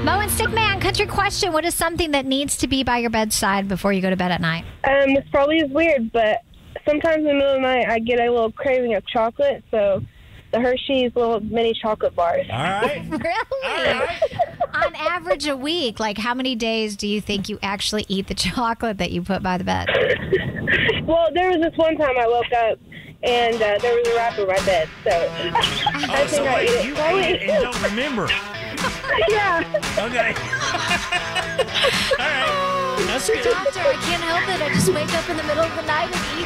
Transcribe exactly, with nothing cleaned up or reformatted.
Mo and Stickman, country question. What is something that needs to be by your bedside before you go to bed at night? Um, this probably is weird, but sometimes in the middle of the night I get a little craving of chocolate, so the Hershey's little mini chocolate bars. All right. Really? All right. On average, a week, like how many days do you think you actually eat the chocolate that you put by the bed? Well, there was this one time I woke up and uh, there was a wrapper in my bed, so Oh, I so think I wait, ate it. you slowly. ate it and don't remember. Yeah. Okay. All right. That's good. Doctor, I can't help it. I just wake up in the middle of the night and eat